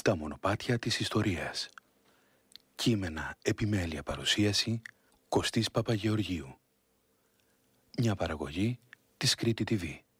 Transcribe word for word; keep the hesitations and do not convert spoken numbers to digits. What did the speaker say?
Τα μονοπάτια της ιστορίας. Κείμενα, επιμέλεια, παρουσίαση Κωστής Παπαγεωργίου. Μια παραγωγή της Κρήτη τι βι.